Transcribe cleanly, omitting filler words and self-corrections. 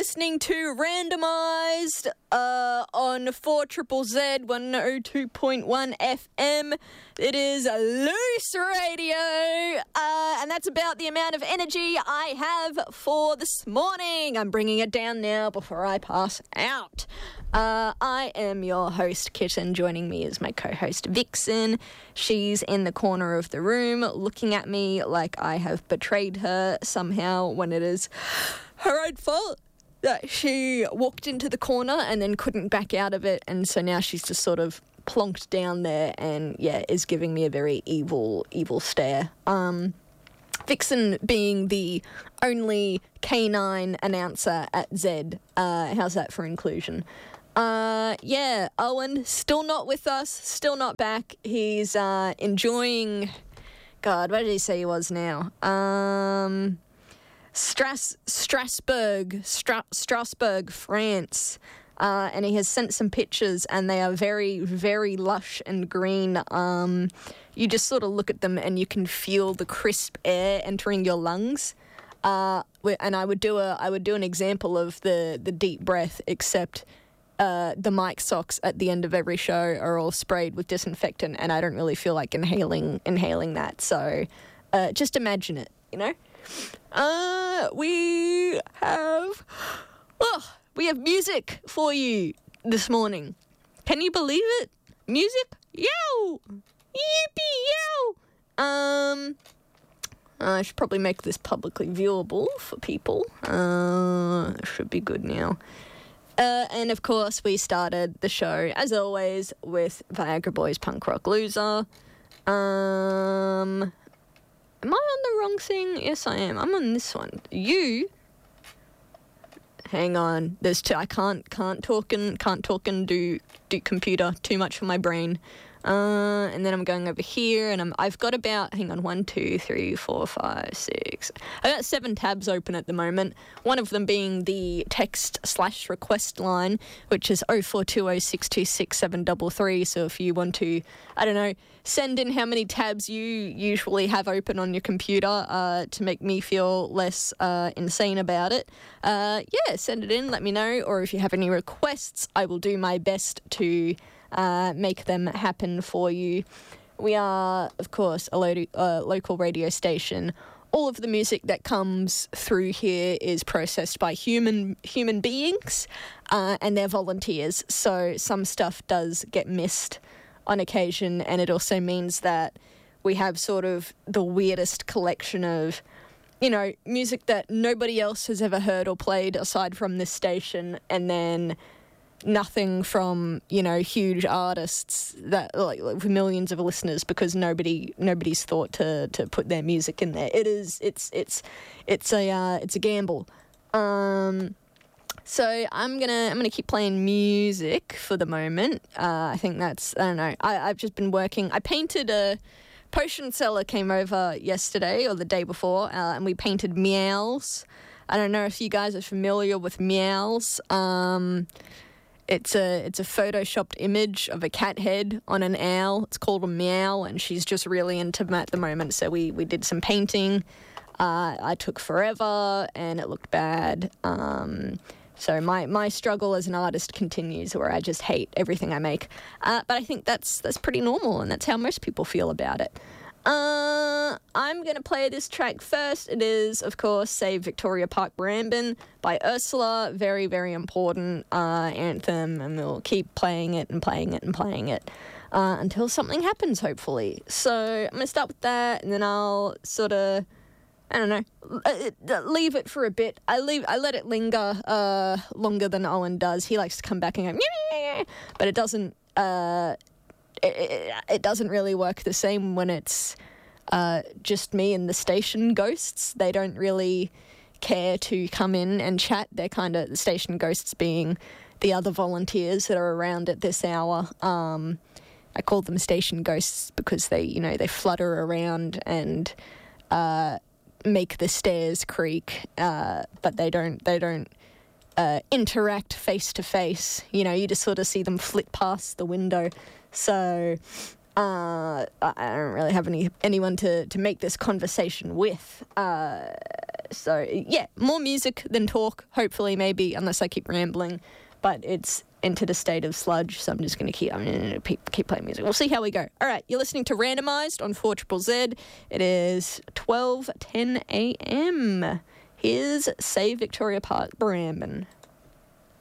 listening to Randomised on 4ZZZ 102.1 FM. It is Loose Radio, and that's about the amount of energy I have for this morning. I'm bringing it down now before I pass out. I am your host, Kitten. Joining me is my co-host, Vixen. She's in the corner of the room looking at me like I have betrayed her somehow when it is her own fault that she walked into the corner and then couldn't back out of it, and so now she's just sort of plonked down there and, yeah, is giving me a very evil stare. Vixen being the only canine announcer at Z. How's that for inclusion? Yeah, Owen, still not with us, still not back. He's enjoying... God, where did he say he was now? Strasbourg, France. And he has sent some pictures, and they are very, very lush and green. You just sort of look at them and you can feel the crisp air entering your lungs. And I would do an example of the deep breath, except the mic socks at the end of every show are all sprayed with disinfectant, and I don't really feel like inhaling that. So just imagine it, you know. We have music for you this morning. Can you believe it? Music? Yow! Yippee yow! I should probably make this publicly viewable for people. Should be good now. And of course, we started the show, as always, with Viagra Boys Punk Rock Loser. Am I on the wrong thing? Yes, I am. I'm on this one. Hang on. There's two. I can't talk and do computer. Too much for my brain. And then I'm going over here, and I've got about, hang on, 1, 2, 3, 4, 5, 6. I've got 7 tabs open at the moment. One of them being the text/request line, which is 0420626733. So if you want to, I don't know, send in how many tabs you usually have open on your computer to make me feel less insane about it. Yeah, send it in, let me know. Or if you have any requests, I will do my best to make them happen for you. We are, of course, a local radio station. All of the music that comes through here is processed by human beings, and they're volunteers. So some stuff does get missed on occasion, and it also means that we have sort of the weirdest collection of, you know, music that nobody else has ever heard or played aside from this station, and then nothing from, you know, huge artists that like with millions of listeners, because nobody's thought to put their music in there. It's a gamble. So I'm gonna keep playing music for the moment. I think that's, I don't know. I've just been working. I painted a potion seller came over yesterday or the day before, and we painted meows. I don't know if you guys are familiar with meows. It's a photoshopped image of a cat head on an owl. It's called a meow, and she's just really into them at the moment. So we did some painting. I took forever, and it looked bad. So my struggle as an artist continues, where I just hate everything I make. But I think that's pretty normal, and that's how most people feel about it. I'm going to play this track first. It is, of course, Save Victoria Park Brambin by Ursula. Very, very important anthem, and we'll keep playing it and playing it and playing it until something happens, hopefully. So I'm going to start with that, and then I'll sort of, I don't know, leave it for a bit. I let it linger longer than Owen does. He likes to come back and go, yeah, but it doesn't... It doesn't really work the same when it's just me and the station ghosts. They don't really care to come in and chat. They're kind of, the station ghosts being the other volunteers that are around at this hour. I call them station ghosts because they flutter around and make the stairs creak, but they don't interact face to face. You know, you just sort of see them flit past the window. So I don't really have anyone to make this conversation with. So, yeah, more music than talk, hopefully, maybe, unless I keep rambling. But it's entered a state of sludge, so I'm just going to keep playing music. We'll see how we go. All right, you're listening to Randomised on 4ZZZ. It is 12:10 a.m. Here's Save Victoria Park, Barambin.